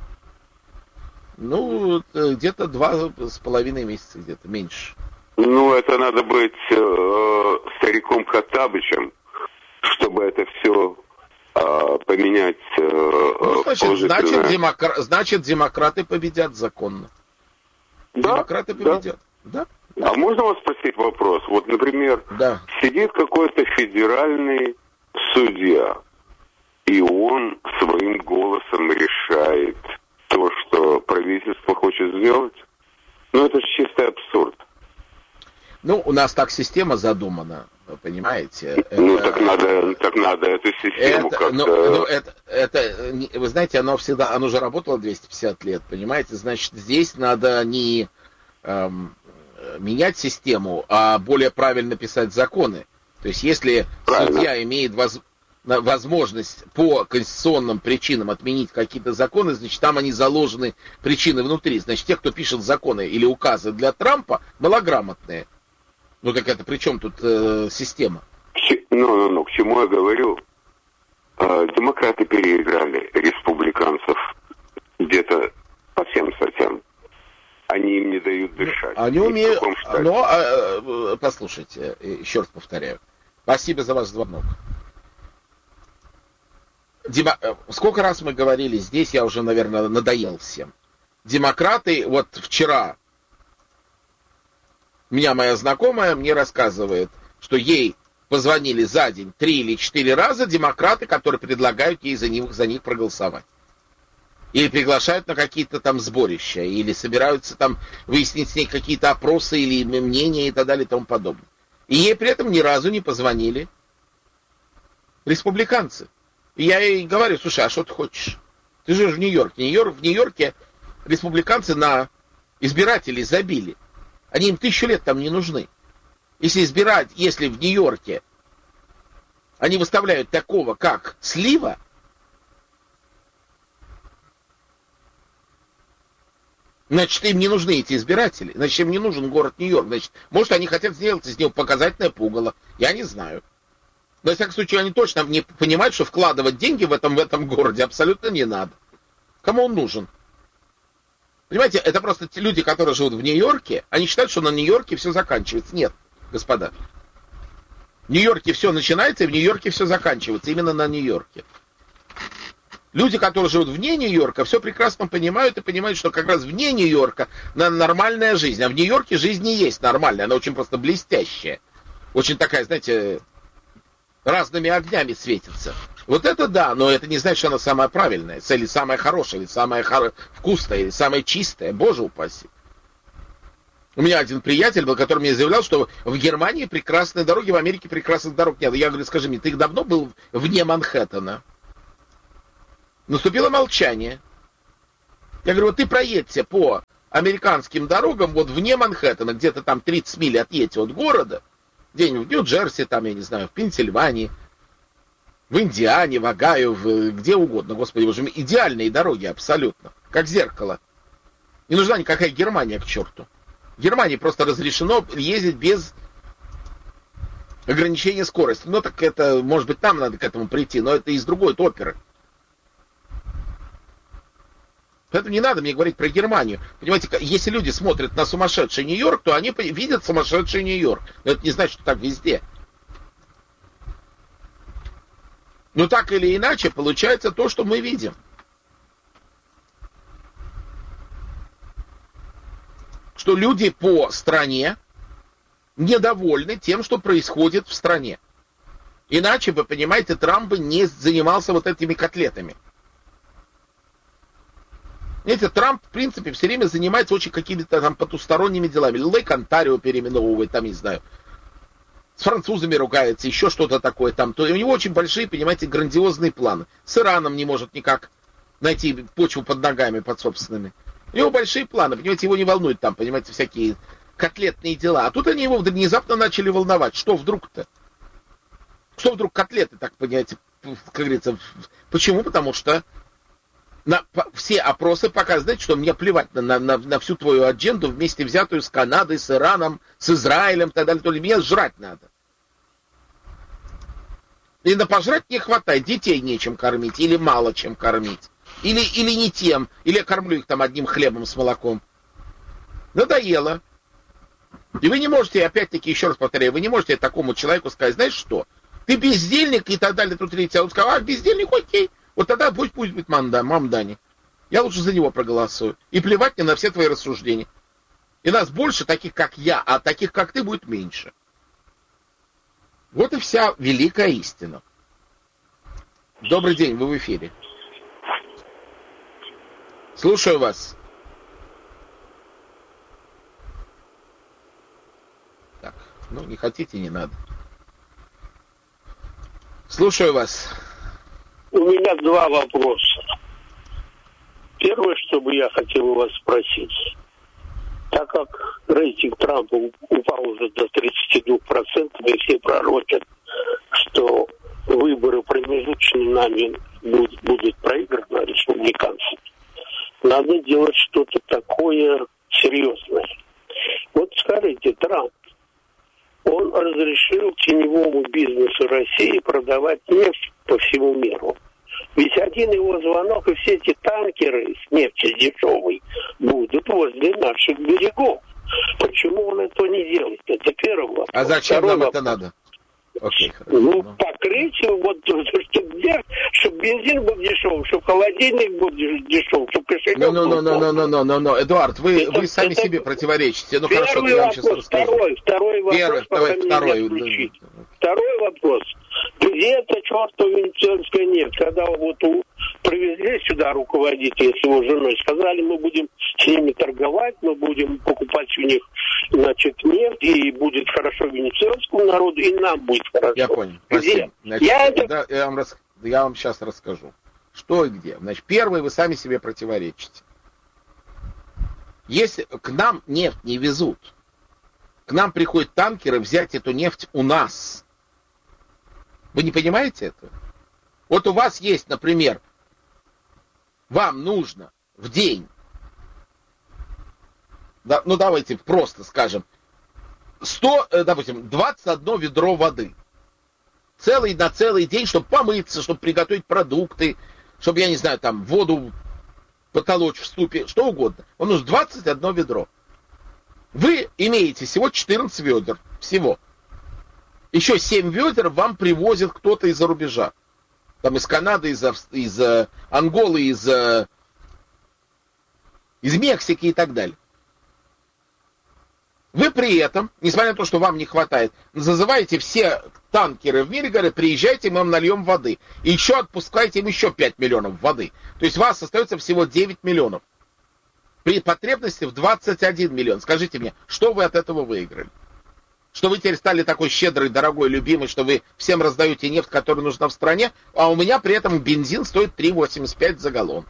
Ну, где-то два с половиной месяца, где-то меньше. Ну, это надо быть э, стариком Хаттабычем, чтобы это все э, поменять. Э, ну, значит, значит, демокра... значит, демократы победят законно. Да? Демократы победят. Да? Да. А можно вас спросить вопрос? Вот, например, да. сидит какой-то федеральный судья, и он своим голосом решает то, что правительство хочет сделать. Ну, это же чистый абсурд. Ну, у нас так система задумана, вы понимаете. Ну, это... так надо, так надо эту систему это, как-то... Ну, ну, это, это, вы знаете, оно всегда, оно уже работало двести пятьдесят лет, понимаете? Значит, здесь надо не эм, менять систему, а более правильно писать законы. То есть, если Правильно. судья имеет воз... возможность по конституционным причинам отменить какие-то законы, значит, там они заложены, причины внутри. Значит, те, кто пишет законы или указы для Трампа, малограмотные. Ну, так это при чем тут э, система? Ну, ну, ну, к чему я говорю? Э, демократы переиграли республиканцев где-то по всем статьям. Они им не дают дышать. Они умеют... Но, э, послушайте, еще раз повторяю. Спасибо за ваш звонок. Демо... Сколько раз мы говорили здесь, я уже, наверное, надоел всем. Демократы, вот вчера... Меня моя знакомая мне рассказывает, что ей позвонили за день три или четыре раза демократы, которые предлагают ей за них, за них проголосовать. Или приглашают на какие-то там сборища, или собираются там выяснить с ней какие-то опросы или мнения и так далее и тому подобное. И ей при этом ни разу не позвонили республиканцы. И я ей говорю, слушай, а что ты хочешь? Ты живешь в Нью-Йорке. Нью-Йорк, в Нью-Йорке республиканцы на избирателей забили. Они им тысячу лет там не нужны. Если избирать, если в Нью-Йорке они выставляют такого, как Слива, значит, им не нужны эти избиратели. Значит, им не нужен город Нью-Йорк. Значит, может, они хотят сделать из него показательное пугало. Я не знаю. Но, во всяком случае, они точно не понимают, что вкладывать деньги в этом, в этом городе абсолютно не надо. Кому он нужен? Понимаете, это просто те люди, которые живут в Нью-Йорке, они считают, что на Нью-Йорке все заканчивается. Нет, господа. В Нью-Йорке все начинается, и в Нью-Йорке все заканчивается. Именно на Нью-Йорке. Люди, которые живут вне Нью-Йорка, все прекрасно понимают и понимают, что как раз вне Нью-Йорка нормальная жизнь. А в Нью-Йорке жизнь не есть нормальная, она очень просто блестящая. Очень такая, знаете, разными огнями светится. Вот это да, но это не значит, что она самая правильная, или самая хорошая, или самая хоро... вкусная, или самая чистая. Боже упаси. У меня один приятель был, который мне заявлял, что в Германии прекрасные дороги, в Америке прекрасных дорог нет. Я говорю, скажи мне, ты давно был вне Манхэттена? Наступило молчание. Я говорю, вот ты проедься по американским дорогам вот вне Манхэттена, где-то там тридцать миль отъедьте от города, где-нибудь в Нью-Джерси, там, я не знаю, в Пенсильвании, в Индиане, в Огайо, в, где угодно, господи боже мой, идеальные дороги абсолютно, как зеркало. Не нужна никакая Германия к черту. В Германии просто разрешено ездить без ограничения скорости. Ну так это, может быть, там надо к этому прийти, но это из другой оперы. Поэтому не надо мне говорить про Германию. Понимаете, если люди смотрят на сумасшедший Нью-Йорк, то они видят сумасшедший Нью-Йорк. Но это не значит, что так везде. Но так или иначе, получается то, что мы видим. Что люди по стране недовольны тем, что происходит в стране. Иначе, вы понимаете, Трамп бы не занимался вот этими котлетами. Знаете, Трамп, в принципе, все время занимается очень какими-то там потусторонними делами. Лейк Онтарио переименовывает, там, не знаю, с французами ругается, еще что-то такое там. То у него очень большие, понимаете, грандиозные планы. С Ираном не может никак найти почву под ногами, под собственными. У него большие планы, понимаете, его не волнуют там, понимаете, всякие котлетные дела. А тут они его внезапно начали волновать. Что вдруг-то? Что вдруг котлеты, так, понимаете, как говорится, почему? Потому что на, по, все опросы показывают, что мне плевать на, на, на всю твою адженду, вместе взятую с Канадой, с Ираном, с Израилем и так далее. То ли мне жрать надо. И на пожрать не хватает, детей нечем кормить, или мало чем кормить. Или, или не тем, или я кормлю их там одним хлебом с молоком. Надоело. И вы не можете, опять-таки, еще раз повторяю, вы не можете такому человеку сказать, знаешь что, ты бездельник и так далее, тут третье. А он сказал, а, бездельник, окей. Вот тогда пусть, пусть будет Мамдани. Я лучше за него проголосую. И плевать мне на все твои рассуждения. И нас больше таких, как я, а таких, как ты, будет меньше. Вот и вся великая истина. Добрый день, вы в эфире. Слушаю вас. Так, ну не хотите, не надо. Слушаю вас. У меня два вопроса. Первое, что бы я хотел у вас спросить. Так как рейтинг Трампа упал уже до тридцати двух процентов, и все пророчат, что выборы промежуточными нами будут, будут проиграны республиканцами, надо делать что-то такое серьезное. Вот скажите, Трамп, он разрешил теневому бизнесу России продавать нефть по всему миру. Ведь один его звонок, и все эти танкеры с нефтью дешевой будут возле наших берегов. Почему он этого не делает? Это первый вопрос. А зачем Второй нам вопрос. Это надо? Окей, хорошо. Ну, покрыть, вот, чтобы, чтобы бензин был дешевый, чтобы холодильник был дешевый, чтобы кошелек no, no, был no, no, no, no, no, no. Эдуард, вы, это, вы сами это... себе противоречите. Ну, хорошо, я вам сейчас расскажу. Второй, второй вопрос, Первый, пока второй, меня второй. Второй вопрос. Где эта чертова венецианская нефть? Когда вот у, привезли сюда руководителя с его женой, сказали, мы будем с ними торговать, мы будем покупать у них, значит, нефть, и будет хорошо венецианскому народу, и нам будет хорошо. Я понял. Где? Значит, я, это... да, я, вам рас... я вам сейчас расскажу. Что и где. Значит, первое, вы сами себе противоречите. Если к нам нефть не везут, к нам приходят танкеры взять эту нефть у нас. Вы не понимаете этого? Вот у вас есть, например, вам нужно в день, да, ну давайте просто скажем, сто, допустим, двадцать одно ведро воды. Целый на целый день, чтобы помыться, чтобы приготовить продукты, чтобы, я не знаю, там, воду потолочь в ступе, что угодно. Вам нужно двадцать одно ведро. Вы имеете всего четырнадцать ведер. Всего. Еще семь ведер вам привозит кто-то из-за рубежа. Там из Канады, из, из Анголы, из, из Мексики и так далее. Вы при этом, несмотря на то, что вам не хватает, зазываете все танкеры в мире, говорят, приезжайте, мы вам нальем воды. И еще отпускаете им еще пять миллионов воды. То есть у вас остается всего девять миллионов. При потребности в двадцать один миллион. Скажите мне, что вы от этого выиграли? Что вы теперь стали такой щедрый, дорогой, любимый, что вы всем раздаете нефть, которая нужна в стране, а у меня при этом бензин стоит три восемьдесят пять за галлон.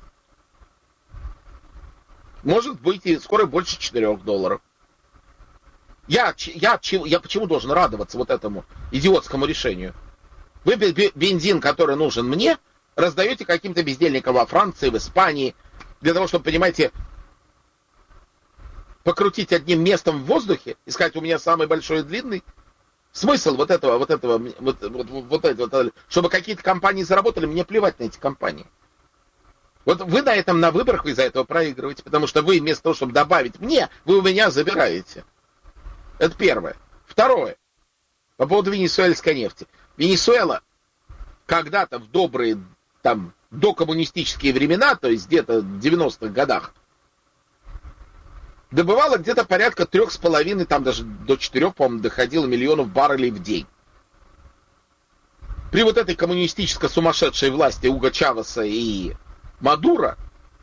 Может быть, и скоро больше четырех долларов. Я, я, я почему должен радоваться вот этому идиотскому решению? Вы бензин, который нужен мне, раздаете каким-то бездельникам во Франции, в Испании, для того, чтобы, понимаете, покрутить одним местом в воздухе и сказать, у меня самый большой и длинный. Смысл вот этого, вот этого, вот, вот, вот этого, чтобы какие-то компании заработали, мне плевать на эти компании. Вот вы на этом, на выборах из-за этого проигрываете, потому что вы вместо того, чтобы добавить мне, вы у меня забираете. Это первое. Второе. По поводу венесуэльской нефти. Венесуэла когда-то в добрые, там, докоммунистические времена, то есть где-то в девяностых годах, добывала где-то порядка трех с половиной, там даже до четырех, по-моему, доходило миллионов баррелей в день. При вот этой коммунистической сумасшедшей власти Уго Чавеса и Мадуро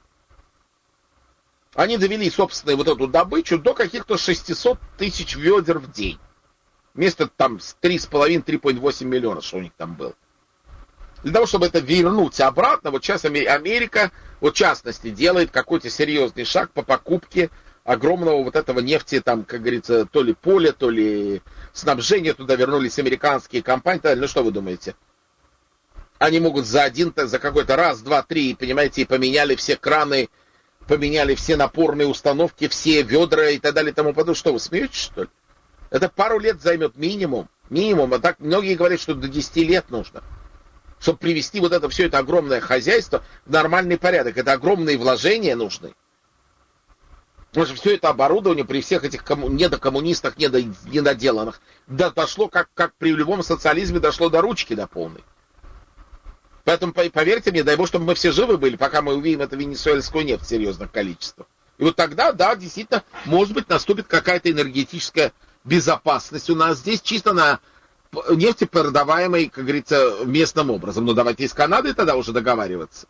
они довели собственную вот эту добычу до каких-то шестьсот тысяч ведер в день. Вместо там три с половиной - три целых восемь десятых миллиона, что у них там было. Для того, чтобы это вернуть обратно, вот сейчас Америка, вот в частности, делает какой-то серьезный шаг по покупке огромного вот этого нефти, там, как говорится, то ли поля, то ли снабжения, туда вернулись американские компании. Ну что вы думаете? Они могут за один, за какой-то раз, два, три, понимаете, и поменяли все краны, поменяли все напорные установки, все ведра и так далее и тому подобное. Что, вы смеетесь, что ли? Это пару лет займет минимум. Минимум. А так многие говорят, что до десяти лет нужно, чтобы привести вот это все это огромное хозяйство в нормальный порядок. Это огромные вложения нужны. Потому что все это оборудование при всех этих комму... недокоммунистах, недо... недоделанных, да, дошло, как, как при любом социализме, дошло до ручки до полной. Поэтому, поверьте мне, дай бог, чтобы мы все живы были, пока мы увидим эту венесуэльскую нефть в серьезных количествах. И вот тогда, да, действительно, может быть, наступит какая-то энергетическая безопасность у нас здесь, чисто на нефти, продаваемой, как говорится, местным образом. Но давайте из Канады тогда уже договариваться.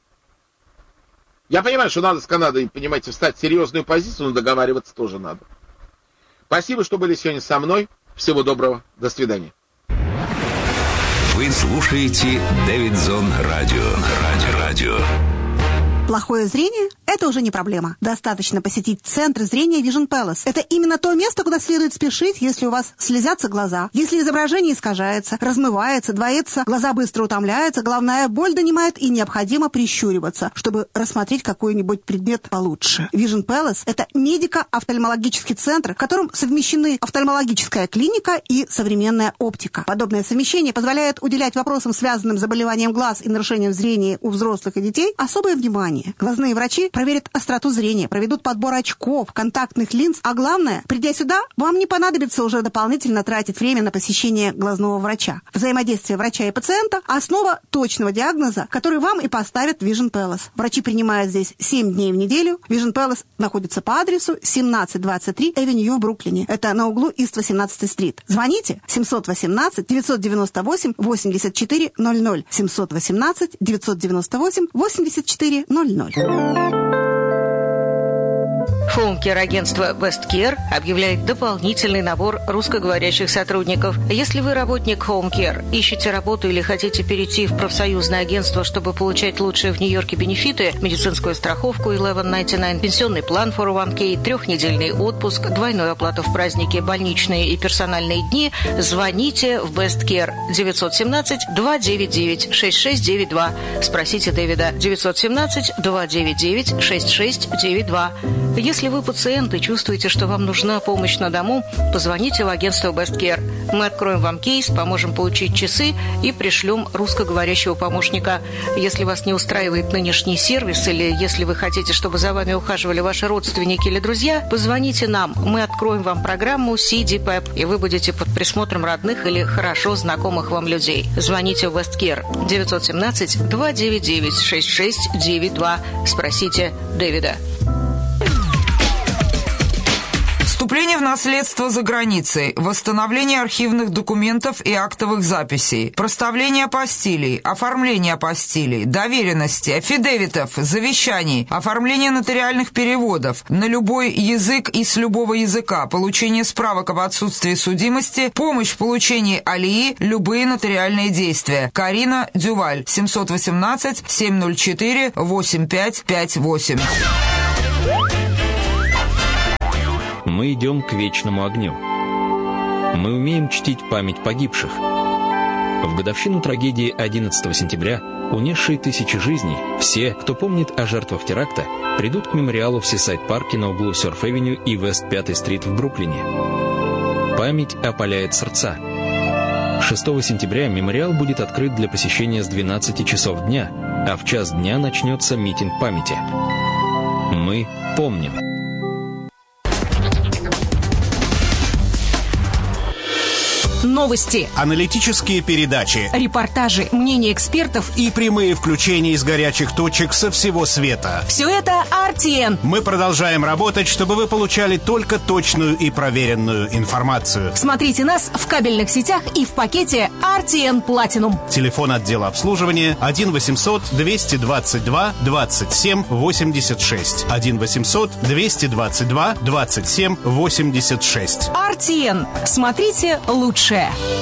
Я понимаю, что надо с Канадой, понимаете, встать в серьезную позицию, но договариваться тоже надо. Спасибо, что были сегодня со мной. Всего доброго. До свидания. Вы слушаете Дэвидсон Радио. Радио. Радио. Плохое зрение – это уже не проблема. Достаточно посетить Центр зрения Vision Palace. Это именно то место, куда следует спешить, если у вас слезятся глаза, если изображение искажается, размывается, двоится, глаза быстро утомляются, головная боль донимает и необходимо прищуриваться, чтобы рассмотреть какой-нибудь предмет получше. Vision Palace – это медико-офтальмологический центр, в котором совмещены офтальмологическая клиника и современная оптика. Подобное совмещение позволяет уделять вопросам, связанным с заболеванием глаз и нарушением зрения у взрослых и детей, особое внимание. Глазные врачи проверят остроту зрения, проведут подбор очков, контактных линз, а главное, придя сюда, вам не понадобится уже дополнительно тратить время на посещение глазного врача. Взаимодействие врача и пациента – основа точного диагноза, который вам и поставят Vision Palace. Врачи принимают здесь семь дней в неделю. Vision Palace находится по адресу семнадцать двадцать три Эвеню в Бруклине. Это на углу Ист восемнадцатой стрит. Звоните семьсот восемнадцать девятьсот девяносто восемь восемьдесят четыре ноль ноль. семьсот восемнадцать девятьсот девяносто восемь восемьдесят четыре ноль ноль. Хоум-кер-агентство Westcare объявляет дополнительный набор русскоговорящих сотрудников. Если вы работник Хоум-кер, ищете работу или хотите перейти в профсоюзное агентство, чтобы получать лучшие в Нью-Йорке бенефиты, медицинскую страховку eleven ninety-nine, пенсионный план фор о ван кей, трехнедельный отпуск, двойную оплату в праздники, больничные и персональные дни, звоните в Westcare девятьсот семнадцать два девять девять шесть шесть девять два. Спросите Дэвида девятьсот семнадцать два девять девять шесть шесть девять два. Если вы пациент и чувствуете, что вам нужна помощь на дому, позвоните в агентство Westcare. Мы откроем вам кейс, поможем получить часы и пришлем русскоговорящего помощника. Если вас не устраивает нынешний сервис или если вы хотите, чтобы за вами ухаживали ваши родственники или друзья, позвоните нам. Мы откроем вам программу си ди пэп, и вы будете под присмотром родных или хорошо знакомых вам людей. Звоните в Westcare девятьсот семнадцать два девять девять шесть шесть девять два. Спросите Дэвида. Вступление в наследство за границей, восстановление архивных документов и актовых записей, проставление апостилей, оформление апостилей, доверенности, аффидевитов, завещаний, оформление нотариальных переводов на любой язык и с любого языка, получение справок об отсутствии судимости, помощь в получении алии, любые нотариальные действия. Карина Дюваль, семьсот восемнадцать семьсот четыре восемь пять пять восемь. Мы идем к вечному огню. Мы умеем чтить память погибших. В годовщину трагедии одиннадцатого сентября, унесшей тысячи жизней, все, кто помнит о жертвах теракта, придут к мемориалу в Сисайд-парке на углу Сёрф-авеню и Вест-пятой стрит в Бруклине. Память опаляет сердца. шестого сентября мемориал будет открыт для посещения с двенадцати часов дня, а в час дня начнется митинг памяти. Мы помним. Новости, аналитические передачи, репортажи, мнения экспертов и прямые включения из горячих точек со всего света. Все это ар ти эн. Мы продолжаем работать, чтобы вы получали только точную и проверенную информацию. Смотрите нас в кабельных сетях и в пакете ар ти эн Platinum. Телефон отдела обслуживания один восемьсот двести двадцать два двадцать семь восемьдесят шесть. один восемьсот двести двадцать два двадцать семь восемьдесят шесть. ар ти эн. Смотрите лучше.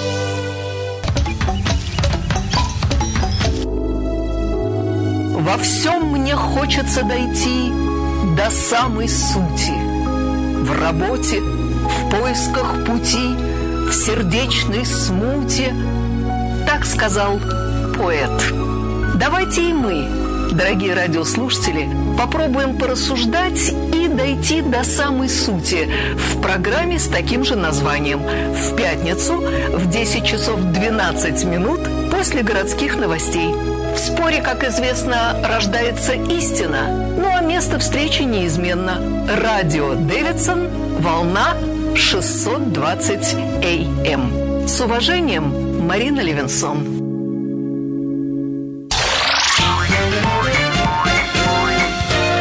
Во всем мне хочется дойти до самой сути. В работе, в поисках пути, в сердечной смуте. Так сказал поэт. Давайте и мы, дорогие радиослушатели, попробуем порассуждать и дойти до самой сути в программе с таким же названием в пятницу в десять часов двенадцать минут после городских новостей. В споре, как известно, рождается истина, ну а место встречи неизменно. Радио Дэвидсон, волна шестьсот двадцать эй эм. С уважением, Марина Левинсон.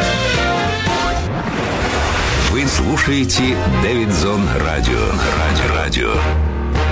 Вы слушаете Дэвидсон Радио. Радио.